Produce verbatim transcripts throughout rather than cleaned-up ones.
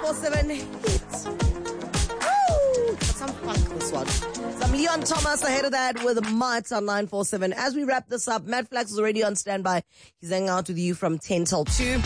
four seven hits. Woo! Got some funk this one. Some Leon Thomas ahead of that with Mutt on nine four seven. As we wrap this up, Matt Flax is already on standby. He's hanging out with you from ten till two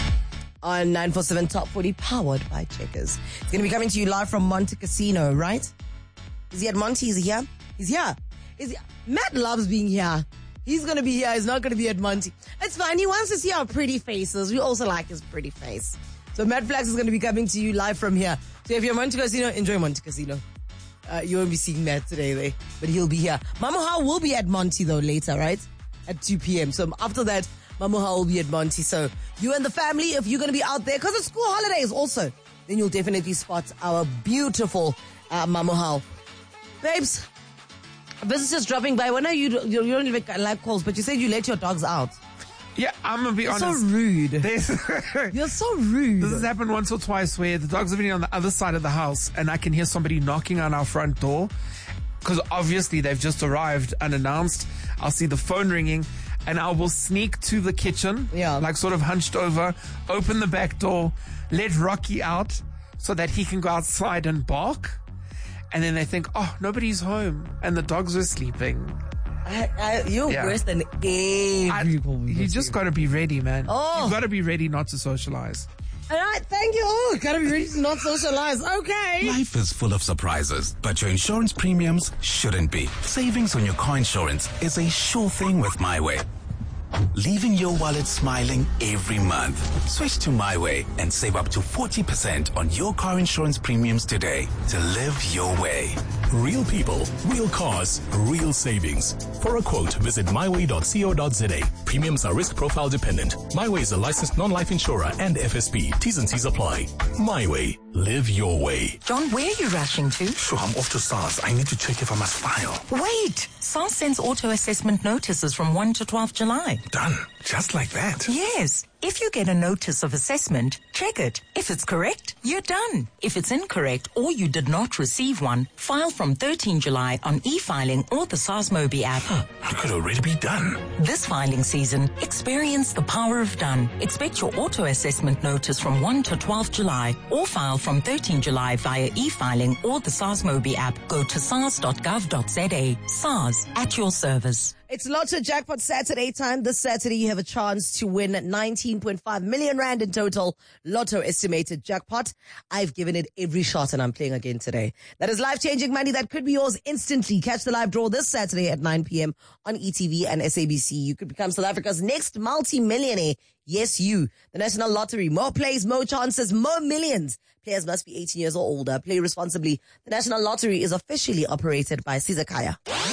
on nine four seven Top forty, powered by Checkers. He's going to be coming to you live from Monte Casino, right? Is he at Monte? Is he here? He's here. Is he? Matt loves being here. He's going to be here. He's not going to be at Monte. It's fine. He wants to see our pretty faces. We also like his pretty face. So Matt Flax is going to be coming to you live from here. So if you're Monte Casino, enjoy Monte Casino. Uh, you won't be seeing Matt today, though, but he'll be here. Mamuha will be at Monte, though, later, right? At two p.m. So after that, Mamuha will be at Monte. So you and the family, if you're going to be out there, because it's school holidays also, then you'll definitely spot our beautiful uh, Mamuha. Babes, visitors dropping by. When are you, you, you don't even like calls, but you said you let your dogs out. Yeah, I'm going to be You're honest. so rude. There's You're so rude. This has happened once or twice where the dog's living on the other side of the house and I can hear somebody knocking on our front door because obviously they've just arrived unannounced. I'll see the phone ringing and I will sneak to the kitchen, Yeah. like sort of hunched over, open the back door, let Rocky out so that he can go outside and bark. And then they think, oh, nobody's home and the dogs are sleeping. I, I, you're Yeah. worse than every I, you just got to be ready, man. Oh. You've got to be ready not to socialize. All right, thank you. Oh, gotta be ready to not socialize. Okay. Life is full of surprises, but your insurance premiums shouldn't be. Savings on your car insurance is a sure thing with MyWay. Leaving your wallet smiling every month. Switch to MyWay and save up to forty percent on your car insurance premiums today to live your way. Real people, real cars, real savings. For a quote, visit my way dot co dot z a. Premiums are risk profile dependent. MyWay is a licensed non-life insurer and F S P. T's and C's apply. MyWay. Live your way. John, where are you rushing to? Sure, I'm off to SARS. I need to check if I must file. Wait! SARS sends auto-assessment notices from first to twelfth July. Done. Just like that. Yes. If you get a notice of assessment, check it. If it's correct, you're done. If it's incorrect or you did not receive one, file from thirteenth July on e-filing or the SARS Mobi app. I could already be done. This filing season, experience the power of done. Expect your auto-assessment notice from first to twelfth July or file from thirteenth July via e-filing or the SARS Mobi app. Go to sars dot gov dot z a. SARS, at your service. It's Lotto Jackpot Saturday time. This Saturday, you have a chance to win nineteen point five million rand in total Lotto estimated jackpot. I've given it every shot and I'm playing again today. That is life-changing money that could be yours instantly. Catch the live draw this Saturday at nine p.m. on E T V and S A B C. You could become South Africa's next multi-millionaire. Yes, you. The National Lottery. More plays, more chances, more millions. Players must be eighteen years or older. Play responsibly. The National Lottery is officially operated by Sizakaya.